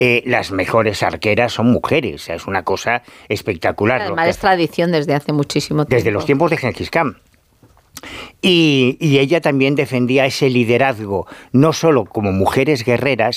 las mejores arqueras son mujeres. Es una cosa espectacular. Además es tradición desde hace muchísimo tiempo. Desde los tiempos de Gengis Khan. Y ella también defendía ese liderazgo, no solo como mujeres guerreras,